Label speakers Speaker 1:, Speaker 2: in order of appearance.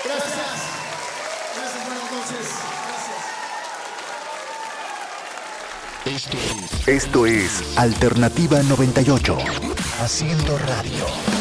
Speaker 1: Gracias. Gracias, buenas noches. Gracias.
Speaker 2: Esto es Alternativa 98. Haciendo radio.